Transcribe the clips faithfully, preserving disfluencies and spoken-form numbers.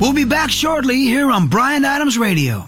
We'll be back shortly here on Bryan Adams Radio.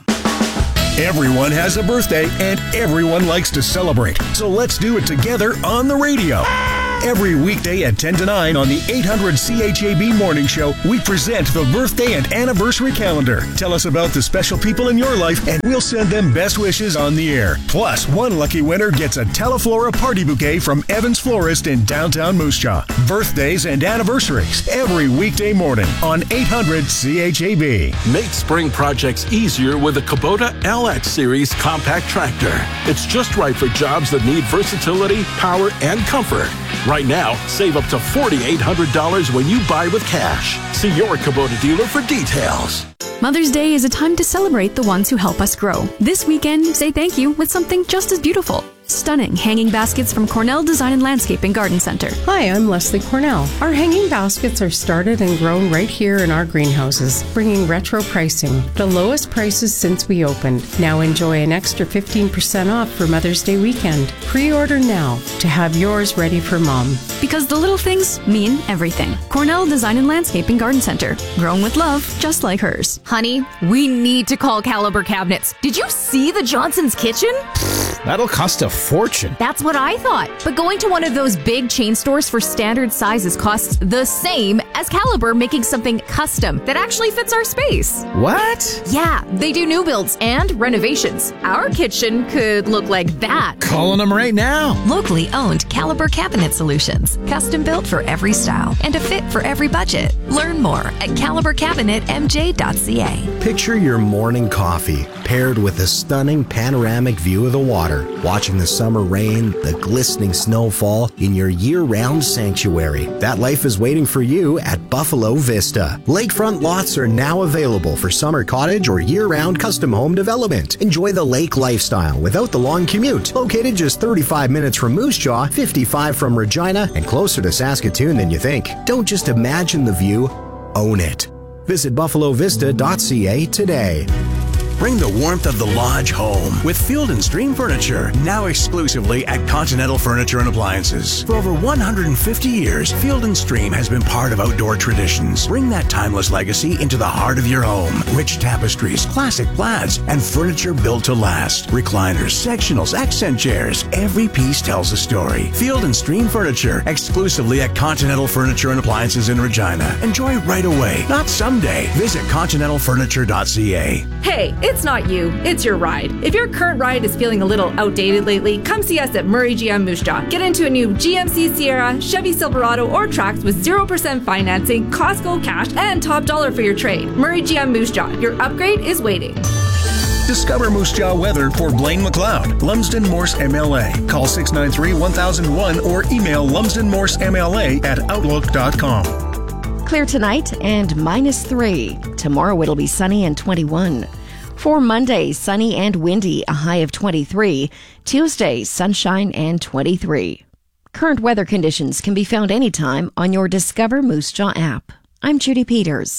Everyone has a birthday and everyone likes to celebrate. So let's do it together on the radio. Every weekday at ten to nine on the eight hundred C H A B Morning Show, we present the birthday and anniversary calendar. Tell us about the special people in your life and we'll send them best wishes on the air. Plus, one lucky winner gets a Teleflora party bouquet from Evans Florist in downtown Moose Jaw. Birthdays and anniversaries every weekday morning on eight hundred C H A B. Make spring projects easier with a Kubota L X Series compact tractor. It's just right for jobs that need versatility, power, and comfort. Right now, save up to four thousand eight hundred dollars when you buy with cash. See your Kubota dealer for details. Mother's Day is a time to celebrate the ones who help us grow. This weekend, say thank you with something just as beautiful. Stunning hanging baskets from Cornell Design and Landscaping Garden Center. Hi, I'm Leslie Cornell. Our hanging baskets are started and grown right here in our greenhouses, bringing retro pricing, the lowest prices since we opened. Now enjoy an extra fifteen percent off for Mother's Day weekend. Pre-order now to have yours ready for Mom. Because the little things mean everything. Cornell Design and Landscaping Garden Center. Grown with love, just like hers. Honey, we need to call Caliber Cabinets. Did you see the Johnson's Kitchen? That'll cost a fortune. That's what I thought. But going to one of those big chain stores for standard sizes costs the same as Caliber making something custom that actually fits our space. What? Yeah, they do new builds and renovations. Our kitchen could look like that. Calling them right now. Locally owned Caliber Cabinet Solutions. Custom built for every style and a fit for every budget. Learn more at caliber cabinet m j dot c a. Picture your morning coffee paired with a stunning panoramic view of the water, watching the summer rain, the glistening snowfall in your year-round sanctuary. That life is waiting for you at Buffalo Vista. Lakefront lots are now available for summer cottage or year-round custom home development. Enjoy the lake lifestyle without the long commute. Located just thirty-five minutes from Moose Jaw, fifty-five from Regina, and closer to Saskatoon than you think. Don't just imagine the view, own it. Visit buffalo vista dot c a today. Bring the warmth of the lodge home with Field and Stream Furniture, now exclusively at Continental Furniture and Appliances. For over one hundred fifty years, Field and Stream has been part of outdoor traditions. Bring that timeless legacy into the heart of your home. Rich tapestries, classic plaids, and furniture built to last. Recliners, sectionals, accent chairs. Every piece tells a story. Field and Stream Furniture, exclusively at Continental Furniture and Appliances in Regina. Enjoy right away, not someday. Visit continental furniture dot c a. Hey, it's not you, it's your ride. If your current ride is feeling a little outdated lately, come see us at Murray G M Moose Jaw. Get into a new G M C Sierra, Chevy Silverado, or Trax with zero percent financing, Costco cash, and top dollar for your trade. Murray G M Moose Jaw, your upgrade is waiting. Discover Moose Jaw weather for Blaine McLeod, Lumsden Morse M L A. Call six nine three, one thousand one or email lumsden morse m l a at outlook dot com. Clear tonight and minus three. Tomorrow it'll be sunny and twenty-one. For Monday, sunny and windy, a high of twenty-three. Tuesday, sunshine and twenty-three. Current weather conditions can be found anytime on your Discover Moose Jaw app. I'm Judy Peters.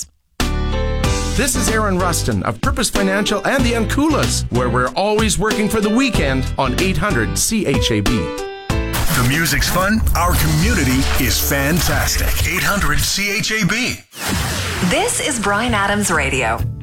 This is Aaron Rustin of Purpose Financial and the Anculas, where we're always working for the weekend on eight hundred C H A B. The music's fun. Our community is fantastic. eight hundred C H A B. This is Bryan Adams Radio.